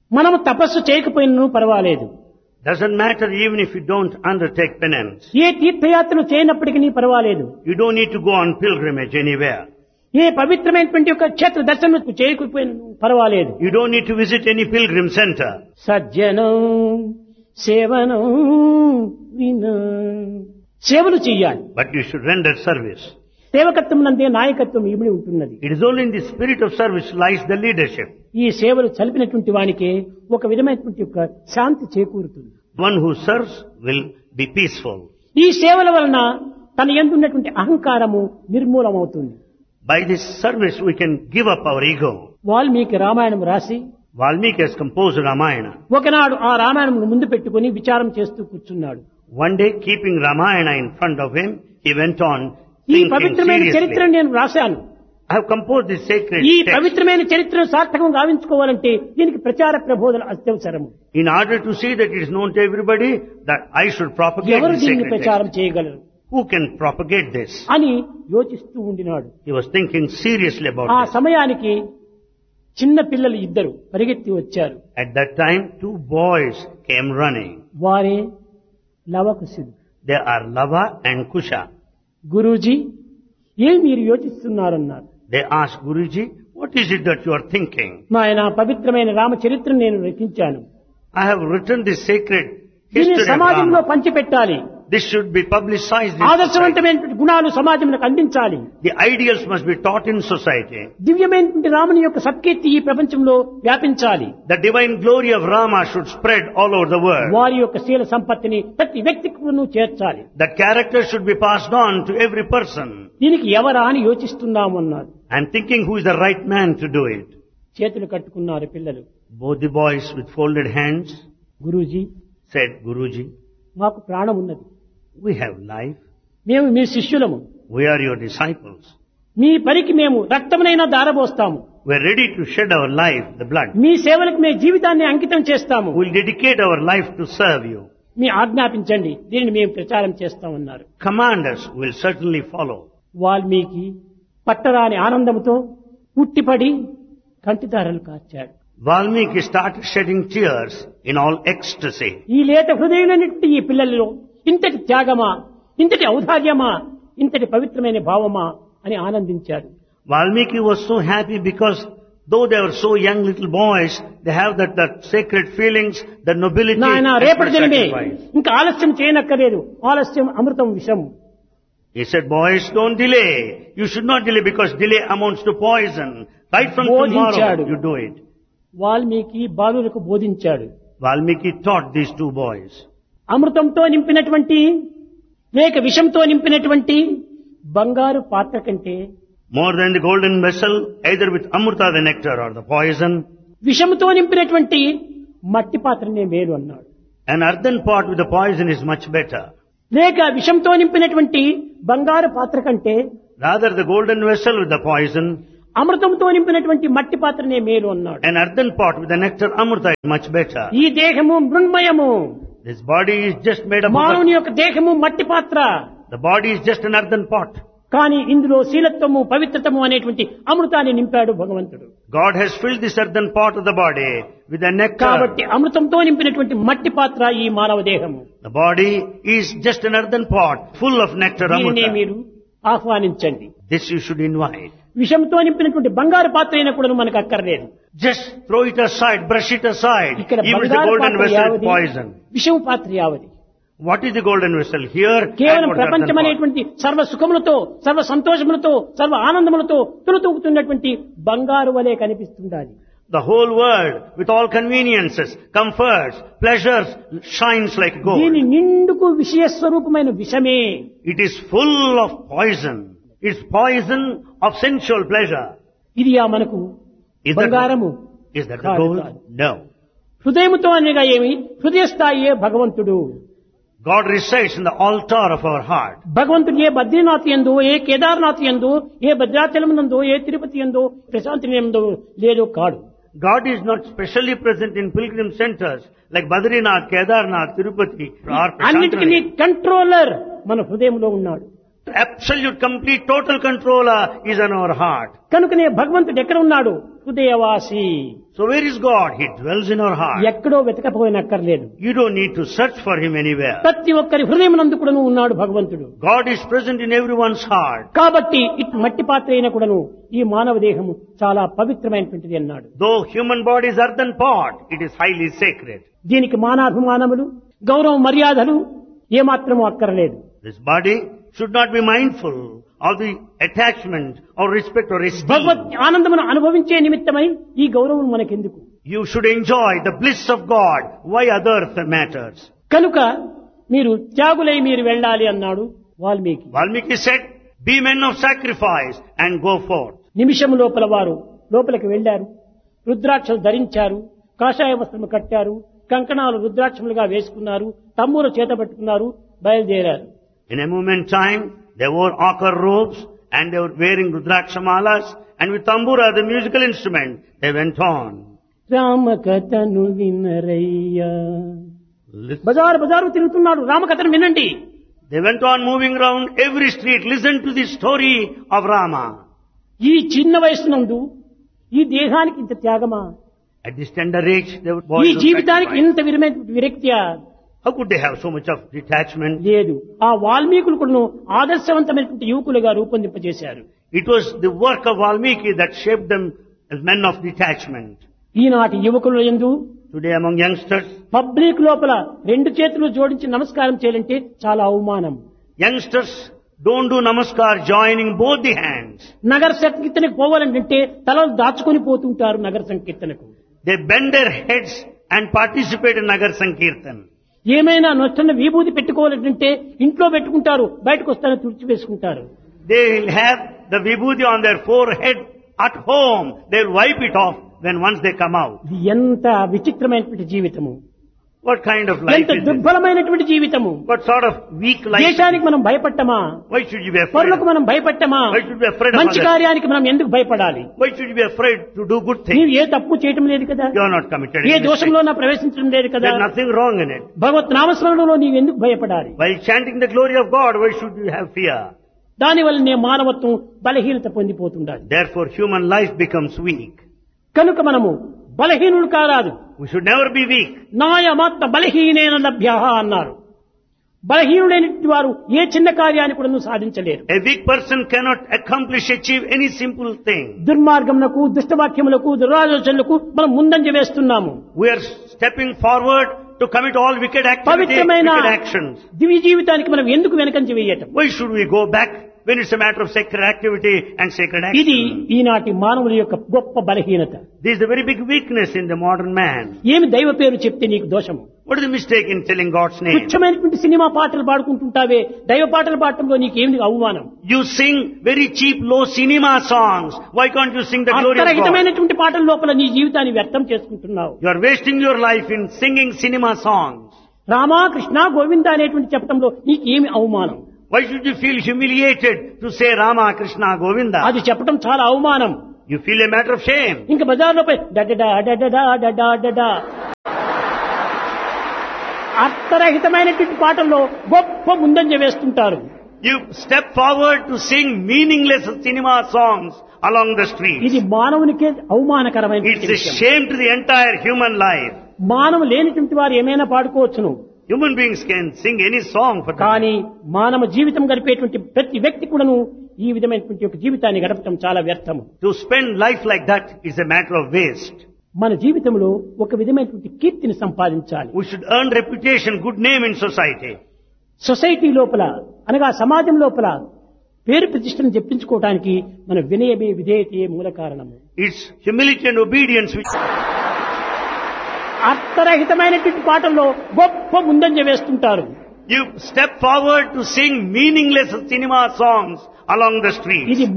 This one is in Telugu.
మనము తపస్సు చేయకపోయినను పర్వాలేదు. Doesn't matter even if you don't undertake penance. ఏ తీర్థయాత్రలు చేయనప్పటికీ పర్వాలేదు. You don't need to go on pilgrimage anywhere. ఏ పవిత్రమైనటువంటి ఒక క్షేత్ర దర్శనం చేయకపోయినను పర్వాలేదు. You don't need to visit any pilgrim center. సజ్జనం సేవనం వినా సేవలు చెయ్యాలి. But you should render service. సేవకత్వం నందే నాయకత్వం ఇమిడి ఉంటున్నది. It is only in the spirit of service lies the leadership. ఈ సేవలు చలిపినటువంటి వానికి ఒక విధమైనటువంటి ఒక శాంతి చేకూరుతుంది. One who serves will be peaceful. ఈ సేవల వలన తన యందు ఉన్నటువంటి అహంకారము నిర్మూలమవుతుంది. By this service we can give up our ego. Valmiki Ramayanam రాసి Valmiki has composed Ramayana. ఒకనాడు ఆ రామాయణం ముందు పెట్టుకుని విచారం చేస్తూ కూర్చున్నాడు. One day, keeping Ramayana in front of him, he went on ఈ thinking పవిత్రమైన చరిత్రను seriously. నేను రాశాను. I have composed this sacred ఈ text. పవిత్రమైన చరిత్రను సార్థకం గావించుకోవాలంటే దీనికి ప్రచార ప్రబోధన అత్యవసరము. In order to see that it is known to everybody, that I should propagate ఎవరు this దీన్ని sacred ప్రచారం text. చేయగలరు Who can propagate this? అని యోచిస్తూ ఉండినాడు. He was thinking seriously ఆ about this. సమయానికి చిన్న పిల్లలు ఇద్దరు పరిగెత్తి వచ్చారు. At that time, 2 boys came running. వారే లవకుశులు. They are Lava and Kusha. Guruji ఏం మీరు యోచిస్తున్నారన్నారు. They asked Guruji, what is it that you are thinking? నాయన పవిత్రమైన రామ చరిత్రను నేను రచించాను. I have written this sacred దీన్ని history of సమాజంలో Rama. పంచిపెట్టాలి. This should be publicized in society. ఆదర్శవంతమైనటువంటి గుణాలు సమాజంలో అందించాలి. The ideals must be taught in society. దివ్యమైనటువంటి రాముని యొక్క సత్కీర్తి ఈ ప్రపంచంలో వ్యాపించాలి. The divine glory of Rama should spread all over the world. వారి యొక్క శీల సంపత్తిని ప్రతి వ్యక్తికి చేర్చాలి. That character should be passed on to every person. దీనికి ఎవరా అని యోచిస్తున్నాము అన్నారు. I am thinking who is the right man to do it. చేతులు కట్టుకున్నారు పిల్లలు. Both the boys with folded hands Guruji said, Guruji, మాకు ప్రాణం ఉన్నది. we have life. మేము మీ శిష్యులము. We are your disciples. మీ పనికి మేము రక్తమునైనా దారబోస్తాము. We are ready to shed our life, the blood. మీ సేవలకు మేము జీవితాన్ని అంకితం చేస్తాము. We will dedicate our life to serve you. మీ ఆజ్ఞాపించండి, దీనిని మేము ప్రచారం చేస్తామన్నారు. Command us, we will certainly follow. Valmiki పట్టరాని ఆనందంతో ఉట్టిపడి కంటిదారలు కార్చాడు. Valmiki started shedding tears in all ecstasy. ఈ లేత హృదయులన్నిటి ఈ పిల్లలలో ఇంతటి త్యాగమా, ఇంతటి ఔదార్యమా, ఇంతటి పవిత్రమైన భావమా అని ఆనందించాడు. Valmiki was so happy because though they were so young little boys, they have that sacred feelings, the nobility నాయన and రేపటి దినమే sacrifice. ఇంకా ఆలస్యం చేయనక్కర్లేదు. ఆలస్యం అమృతం విషం. He said, boys, don't delay. You should not delay because delay amounts to poison. Right from tomorrow, బోధించాడు. you do it. వాల్మీకి బాలులకు బోధించాడు. Valmiki taught these 2 boys. అమృతంతో నింపినటువంటి లేక విషంతో నింపినటువంటి బంగారు పాత్ర కంటే More than the golden vessel, either with amrita, the nectar, or the poison, విషముతో నింపినటువంటి మట్టి పాత్రనే మేలు అన్నాడు. an earthen pot with the poison is much better. లేక విషంతో నింపినటువంటి బంగారు పాత్ర కంటే Rather, the golden vessel with the poison, అమృతంతో నింపినటువంటి మట్టి పాత్రనే మేలు అన్నాడు. an earthen pot with the nectar amrita is much better. ఈ దేహము మృణ్మయము. This body is just made up of మానవుని యొక్క దేహము మట్టి పాత్ర. the body is just an earthen pot. కానీ ఇందులో శీలత్వము పవిత్రతము అనేటువంటి అమృతాన్ని నింపాడు భగవంతుడు. God has filled this earthen pot of the body with the nectar. కాబట్టి అమృతంతో నింపినటువంటి మట్టి పాత్ర ఈ మానవ దేహము. The body is just an earthen pot full of nectar దీనినే amrita. మీరు ఆహ్వానించండి. This you should invite. విషంతో నింపినటువంటి బంగారు పాత్ర అయినా కూడా మనకు అక్కర్లేదు. Just throw it aside, brush it aside. ఇక్కడ Even the బంగారు golden పాత్ర vessel with యావది, poison. విషం పాత్ర యావది. What is the golden vessel? Here, కేవలం and what earthen ప్రపంచం pot. అనేటువంటి సర్వ సుఖములతో, సర్వ సంతోషములతో, సర్వ ఆనందములతో తులుతూగుతున్నటువంటి బంగారు వలె కనిపిస్తుండాలి. The whole world, with all conveniences, comforts, pleasures, shines like gold. దీని నిండుకు విషయ స్వరూపమైన విషమే. It is full of poison. It's poison of sensual pleasure. ఇది ఆ మనకు Is బంగారము that the కాదు, gold? కాదు. No. హృదయముతో అనగా ఏమి? హృదయ స్థాయియే భగవంతుడు. God resides in the altar of our heart. భగవంతుడు ఏ బద్రీనాథ్ యందు, ఏ కేదార్నాథ్ యందు, ఏ భద్రాచలం నందు, ఏ తిరుపతి యందు, ప్రశాంతి యందు లేదో కాడు. God is not specially present in pilgrim centers like Badrinath, Kedarnath, Tirupati or అన్నిటికీ Prashantanath. కంట్రోలర్ మన హృదయంలో ఉన్నాడు. Absolute, complete, total controller is on our heart. కనుకనే భగవంతుడు ఎక్కడ ఉన్నాడు? హృదయవాసి. So where is God? He dwells in our heart. ఎక్కడో వెతకపోయినక్కర్లేదు. You don't need to search for Him anywhere. ప్రతి ఒక్కరి హృదయమునందు కూడాను ఉన్నాడు భగవంతుడు. God is present in everyone's heart. కాబట్టి ఇటు మట్టి పాత్ర అయిన కూడాను ఈ మానవ దేహము చాలా పవిత్రమైనటువంటిది అన్నాడు. Though human body is earthen pot, it is highly sacred. దీనికి మానాభిమానములు, గౌరవ మర్యాదలు ఏమాత్రము అక్కర్లేదు. This body should not be mindful of the attachment or respect or Bhagwat esteem. ఆనందమును అనుభవించే నిమిత్తమై ఈ గౌరవం మనకెందుకు? You should enjoy the bliss of God. Why other matters? కనుక మీరు త్యాగులై మీరు వెళ్ళాలి అన్నాడు Valmiki. Valmiki said, be men of sacrifice and go forth. నిమిషం లోపల వారు లోపలికి వెళ్లారు, రుద్రాక్షలు ధరించారు, కాషాయ వస్త్రము కట్టారు, కంకణాలు రుద్రాక్షములుగా వేసుకున్నారు, తమ్ములు చేత పట్టుకున్నారు, బయలుదేరారు. In a moment time, they wore ochre robes and they were wearing rudrakshamalas, and with tambura, the musical instrument, they went on. రామకథను వినరయ్యా. Listen. బజారు తిరుగుతున్నాడు, రామకథను వినండి. They went on moving around every street, listen to the story of Rama. ఈ చిన్న వయసునందు ఈ దేహానికి ఇంత త్యాగమా? At this tender age, they would ఈ boys of జీవితానికి sacrifice. ఇంత విరక్తియా? How could they have so much of detachment? లేదు. ఆ వాల్మీకులు కూడా ఆదర్శవంతమైనటువంటి యువకులుగా రూపొందింపజేశారు. It was the work of Valmiki that shaped them as men of detachment. ఈనాటి యువకుల యందు Today among youngsters, పబ్లిక్ లోపల రెండు చేతులు జోడించి నమస్కారం చేయాలంటే చాలా అవమానం. youngsters don't do namaskar joining both the hands. నగర సంకీర్తనకు పోవాలంటే తలలు దాచుకొని పోతుంటారు నగర సంకీర్తనకు. They bend their heads and participate in Nagar Sankirtan. ఏమైనా నొచ్చన్న విభూతి పెట్టుకోవాలంటే ఇంట్లో పెట్టుకుంటారు, బయటకు వస్తారని తుడిచివేసుకుంటారు. They will have the vibhuti on their forehead at home. They will wipe it off when once they come out. ఇది ఎంత విచిత్రమైనటువంటి జీవితము, What kind of life ఎంత is this? దుర్బలమైనటువంటి జీవితము. What sort of weak life? దేశానికి మనం భయపట్టమా? Why should you be afraid? పరులకు మనం భయపట్టమా? Why should you be afraid of మంచి others? కార్యానికి మనం ఎందుకు భయపడాలి? Why should you be afraid to do good నీవు things? ఏ తప్పు చేయటం లేదు కదా, You are not committed. A any mistake. దోషంలో నా ప్రవేశించడం లేదు కదా. There is nothing wrong in it. భగవత్ నామస్మరణలో నీవు ఎందుకు భయపడాలి? While chanting the glory of God, why should you have fear? దానివల్ల నే మానవత్వం బలహీనత పొందిపోతుండాలి. Therefore, human life becomes weak. కనుక మనము బలహీనులు కారాదు. We should never be weak. నాయమాత్మ బలహీనేన లభ్య అన్నారు. బలహీనుడైన వారు ఏ చిన్న కార్యాన్ని కూడా సాధించలేరు. A weak person cannot achieve any simple thing. దుర్మార్గములకు, దుష్టవాక్యములకు, దురాలోచనలకు మనం ముందంజ వేస్తున్నాము. We are stepping forward to commit all wicked activities, పవిత్రమైన wicked actions. దివ్య జీవితానికి మనం ఎందుకు వెనకంజ వేయటం? Why should we go back when it's a matter of sacred activity and sacred ఇది action? ఈనాటి మానవుల యొక్క గొప్ప బలహీనత. This is a very big weakness in the modern man. ఏమి దైవ పేరు చెప్తే నీకు దోషము? What is the mistake in telling God's name? తుచ్చమైనటువంటి cinema పాటలు పాడుకుంటుంటావే, దైవ పాటలు పాడటంలో నీకేమి అవమానం? You sing very cheap, low cinema songs. Why can't you sing the glory of God? అర్థరహితమైనటువంటి పాటల లోపల నీ జీవితాన్ని వ్యర్థం చేసుకుంటున్నావు. You are wasting your life in singing cinema songs. Rama Krishna Govinda అనేటువంటి చెప్పడంలో నీకేమి అవమానం? Why should you feel humiliated to say Rama, Krishna, Govinda? అది చెప్పడం చాలా అవమానం. You feel a matter of shame. ఇంకా బజార్లో పోయి డడడా డడడా డడా డడా అర్థరహితమైనటువంటి పాటల్లో గొప్ప ముందంజ వేస్తుంటారు. You step forward to sing meaningless cinema songs along the street. ఇది మానవునికే అవమానకరమైన It's a విషయం. shame to the entire human life. మానవు లేనిటువంటి వారు ఏమైనా పాడుకోవచ్చును, Human beings can sing any song for them. కానీ మానవ జీవితం గడిపేటువంటి ప్రతి వ్యక్తి కూడాను ఈ విధమైనటువంటి ఒక జీవితాన్ని గడపడం చాలా వ్యర్థము. To spend life like that is a matter of waste. మన జీవితంలో ఒక విధమైనటువంటి కీర్తిని సంపాదించాలి. We should earn reputation, good name in society. Society లోపల అనగా సమాజం లోపల పేరు ప్రతిష్టను చెప్పించుకోవడానికి మన వినయమే విధేయతే మూల కారణము. It's humility and obedience which... అర్థరహితమైనటువంటి పాటల్లో గొప్ప ముందంజ వేస్తుంటారు. You step forward to sing meaningless cinema songs along the street. ఇది